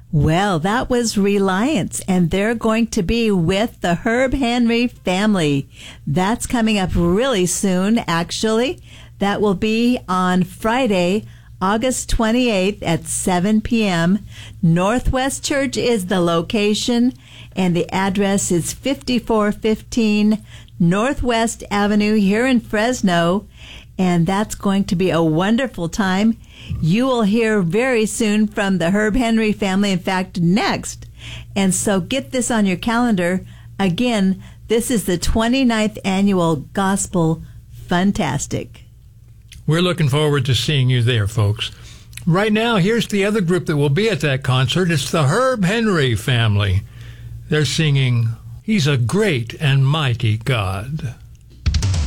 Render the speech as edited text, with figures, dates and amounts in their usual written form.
Well, that was Reliance, and they're going to be with the Herb Henry family. That's coming up really soon, actually. That will be on Friday, August 28th at 7 p.m. Northwest Church is the location, and the address is 5415 Northwest Avenue here in Fresno. And that's going to be a wonderful time. You will hear very soon from the Herb Henry family, in fact, next. And so get this on your calendar. Again, this is the 29th Annual Gospel Funtastic. We're looking forward to seeing you there, folks. Right now, here's the other group that will be at that concert. It's the Herb Henry family. They're singing, "He's a Great and Mighty God."